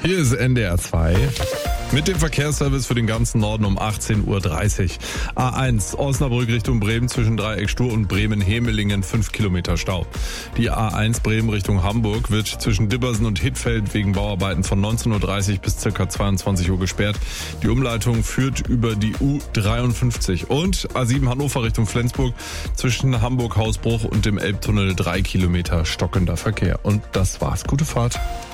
Hier ist NDR 2 mit dem Verkehrsservice für den ganzen Norden um 18.30 Uhr. A1 Osnabrück Richtung Bremen zwischen Dreieck Stur und Bremen-Hemelingen 5 Kilometer Stau. Die A1 Bremen Richtung Hamburg wird zwischen Dibbersen und Hittfeld wegen Bauarbeiten von 19.30 Uhr bis ca. 22 Uhr gesperrt. Die Umleitung führt über die U53 und A7 Hannover Richtung Flensburg zwischen Hamburg-Hausbruch und dem Elbtunnel 3 Kilometer stockender Verkehr. Und das war's. Gute Fahrt.